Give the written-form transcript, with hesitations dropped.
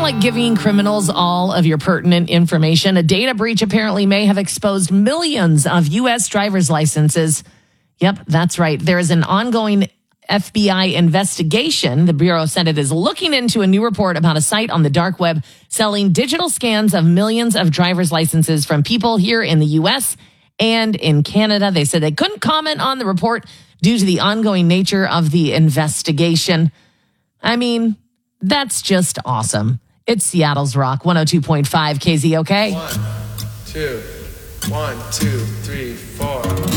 like giving criminals all of your pertinent information. A data breach apparently may have exposed millions of U.S. driver's licenses. Yep, that's right. There is an ongoing FBI investigation. The Bureau said it is looking into a new report about a site on the dark web selling digital scans of millions of driver's licenses from people here in the U.S. and in Canada. They said they couldn't comment on the report due to the ongoing nature of the investigation. I mean, that's just awesome. It's Seattle's Rock 102.5 KZOK. 1, 2, 1, 2, 3, 4.